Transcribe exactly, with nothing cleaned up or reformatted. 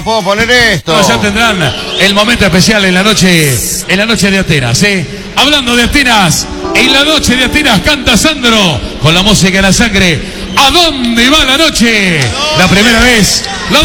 puedo poner esto. No, ya tendrán el momento especial en la noche, en la noche de Atenas, ¿eh? Hablando de Atenas, en la noche de Atenas canta Sandro con la música en la sangre. ¿A dónde va la noche? La primera vez